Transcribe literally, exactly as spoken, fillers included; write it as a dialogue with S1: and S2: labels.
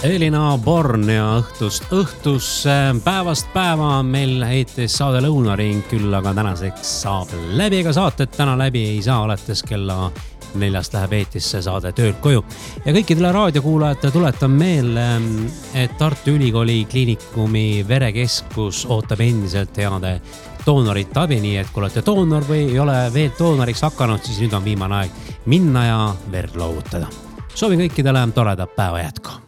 S1: Elina Born ja õhtust õhtus päevast päeva meil heitis saade Lõunaring, küll aga tänaseks saab läbi ega saated täna läbi ei saa, alates kella neljast läheb eetisse saade Töölt koju. Ja kõikidele raadiokuulajate tuletan meelde, et Tartu Ülikooli Kliinikumi verekeskus ootab endiselt heade doonorite abi, nii et kui olete doonor või ei ole veel doonoriks hakanud, siis nüüd on viimane aeg minna ja verd loovutada. Soovin kõikidele toredat päeva jätku.